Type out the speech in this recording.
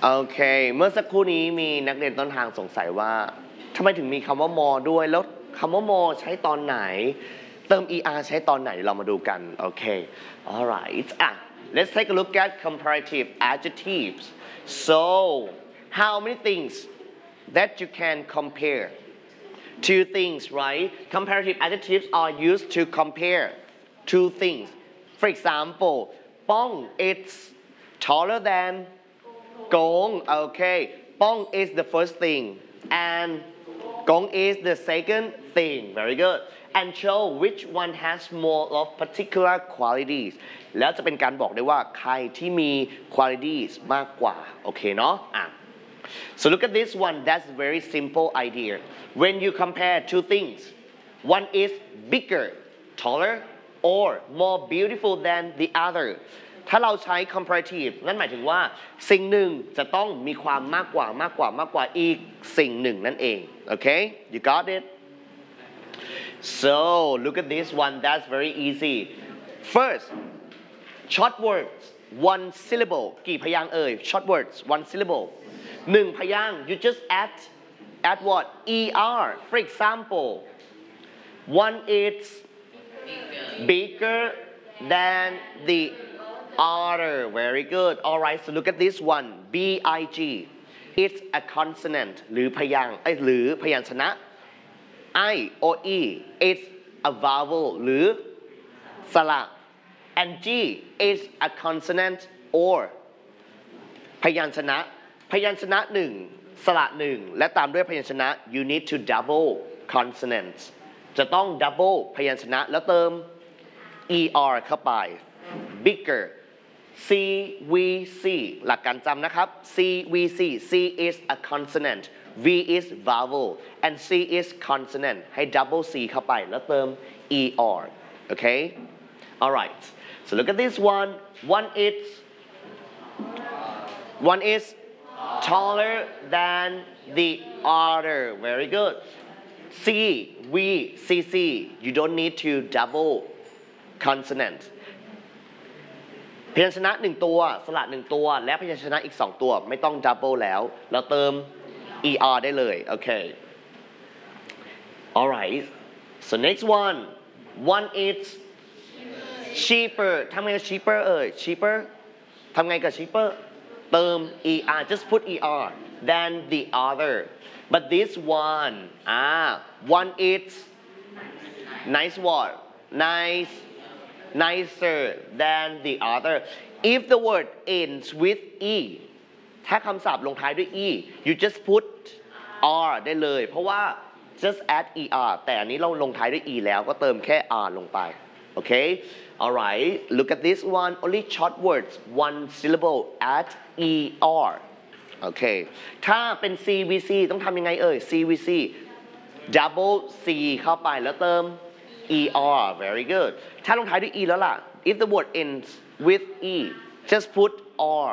โอเคเมื่อสักครู่นี้มีนักเรียนต้นทางสงสัยว่าทำไมถึงมีคำว่า more ด้วยแล้วคำว่า more ใช้ตอนไหนเติม er ใช้ตอนไหนเรามาดูกันโอเค alright let's take a look at comparative adjectives so how many things that you can compare two things right comparative adjectives are used to compare two things for example ป้อง it's taller than กง okay ป้อง is the first thing and กง is the second thing very good and show which one has more of particular qualities แล้วจะเป็นการบอกได้ว่าใครที่มี qualities มากกว่าโอเคเนาะSo look at this one that's a very simple idea when you compare two things one is bigger taller or more beautiful than the other ถ้าเราใช้ comparative นั่นหมายถึงว่าสิ่งหนึ่งจะต้องมีความมากกว่าอีกสิ่งหนึ่งนั่นเองโอเค you got it so look at this one that's very easy first short words one syllable กี่พยางค์เอ่ย short words one syllable หนึ่งพยางค์ you just add what er for example one is bigger than the other very good alright so look at this one big it's a consonant หรือพยางค์หรือพยัญชนะ I or E it's a vowel หรือสระ and G is a consonant or พยัญชนะหนึ่งสระหนึ่งและตามด้วยพยัญชนะ you need to double consonants จะต้อง double พยัญชนะแล้วเติม er เข้าไป bigger CVC หลักการจำนะครับ CVC C is a consonant V is vowel and C is consonant ให้ double C เข้าไปแล้วเติม er okay alright so look at this one one is taller than the other very good CC you don't need to double consonant พยัญชนะ1ตัวสระ1ตัวและพยัญชนะอีก2ตัวไม่ต้อง double แล้วเราเติม er ได้เลยโอเค alright so next one is cheaper ทำไงกับ cheaper เอ่ย cheaper ทำไงกับ cheaper เติม er just put er than the other but this one is nice what nicer than the other if the word ends with e ถ้าคำศัพท์ลงท้ายด้วย e you just put r ได้เลยเพราะว่า just add er แต่อันนี้เราลงท้ายด้วย e แล้วก็เติมแค่ r ลงไปโอเค alright look at this one only short words one syllable add er โอเคถ้าเป็น CVC ต้องทำยังไงเอ่ย CVC double C เข้าไปแล้วเติมer very good ถ้าลงท้ายด้วย e แล้วล่ะ if the word ends with e just put r